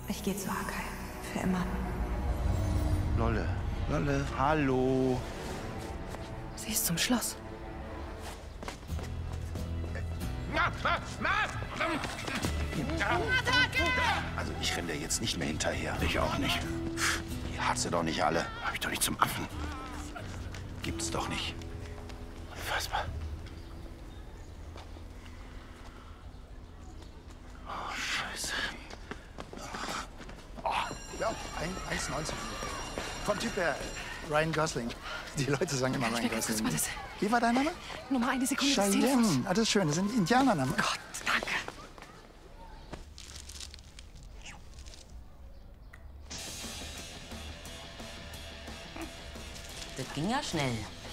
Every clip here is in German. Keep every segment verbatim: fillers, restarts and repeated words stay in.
Ich gehe zu Akai. Für immer. Lolle, Lolle, hallo. Sie ist zum Schloss. Also ich renne dir jetzt nicht mehr hinterher. Ich auch nicht. Die hat sie doch nicht alle. Hab ich doch nicht zum Affen. Gibt's doch nicht. Unfassbar. Oh, Scheiße. Oh, ja, eins neunzig. Vom Typ her Ryan Gosling. Die Leute sagen immer Ryan Gosling. Mal das. Wie war dein Name? Nur mal eine Sekunde des Telefons. Cheyenne. Ah, das ist schön. Das sind Indianernamen. Gott, danke. Das ging ja schnell.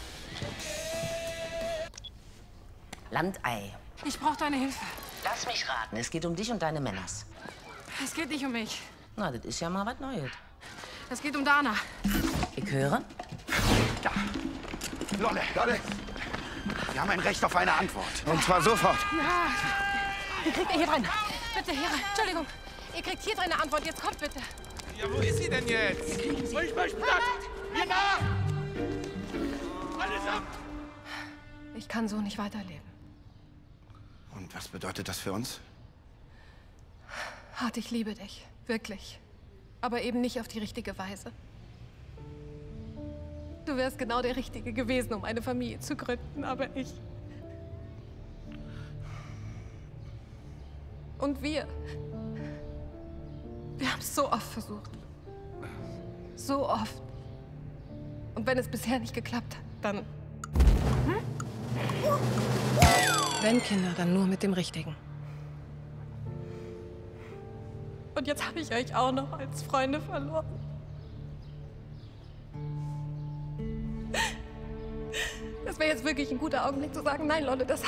Landei. Ich brauche deine Hilfe. Lass mich raten, es geht um dich und deine Männers. Es geht nicht um mich. Na, das ist ja mal was Neues. Es geht um Dana. Ich höre. Da. Lolle, Lolle. Wir haben ein Recht auf eine Antwort. Und zwar sofort. Ja. Wie kriegt ihr hier drin? Bitte, hier. Entschuldigung. Ihr kriegt hier drin eine Antwort. Jetzt kommt bitte. Ja, wo ist sie denn jetzt? Ich möchte das! Hier da! Alles ab! Ich kann so nicht weiterleben. Und was bedeutet das für uns? Hart, ich liebe dich. Wirklich. Aber eben nicht auf die richtige Weise. Du wärst genau der Richtige gewesen, um eine Familie zu gründen, aber ich... Und wir... Wir haben es so oft versucht. So oft. Und wenn es bisher nicht geklappt hat, dann... Hm? Wenn Kinder, dann nur mit dem Richtigen. Und jetzt habe ich euch auch noch als Freunde verloren. Das wäre jetzt wirklich ein guter Augenblick zu sagen, nein, Lolle, das